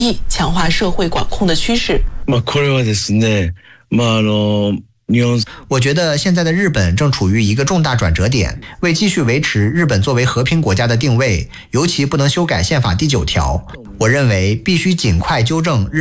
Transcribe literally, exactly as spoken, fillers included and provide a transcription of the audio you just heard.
意强化社会管控的趋势。 まあこれはですね、まああの。 我觉得现在的日本正处于一个重大转折点，为继续维持日本作为和平国家的定位，尤其不能修改宪法第九条。我认为必须尽快纠正日